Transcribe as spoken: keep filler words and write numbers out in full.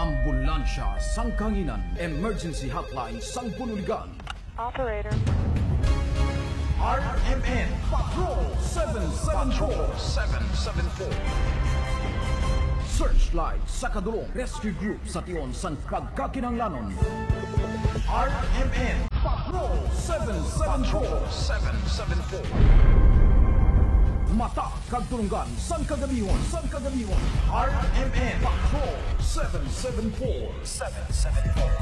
Ambulansya Sangkanginan, Emergency Hotline Sangpunuligan. Operator. R M N Patrol seven seven four. seven seven four. Searchlight sa kadulong rescue group sa tion san kagkakinanglanon. R M N Patrol seven seven four. seven seven four. Mata kagtulungan san kagabihon san kagabihon. R M N Patrol seven seven four. seven seven four.